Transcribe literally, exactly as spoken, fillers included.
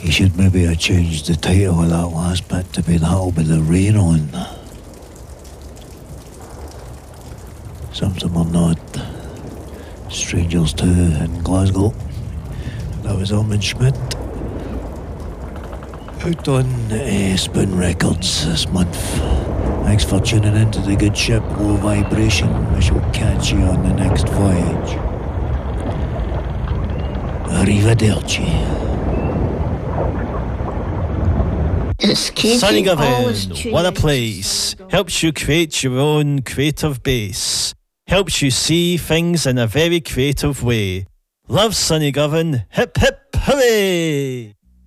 You should maybe have changed the title of that last bit to be That'll Be the Rain On. Something we're not strangers to in Glasgow. That was Armin Schmidt. Out on uh, Spoon Records this month. Thanks for tuning into the good ship, Low Vibration. We shall catch you on the next voyage. Arrivederci. Sunnygovan, what a place. Helps you create your own creative base. Helps you see things in a very creative way. Love Sunnygovan. Hip hip hooray!